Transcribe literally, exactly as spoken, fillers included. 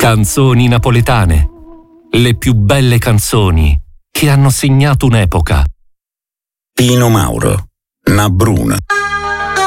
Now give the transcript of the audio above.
Canzoni napoletane. Le più belle canzoni che hanno segnato un'epoca. Pino Mauro, Na Bruna.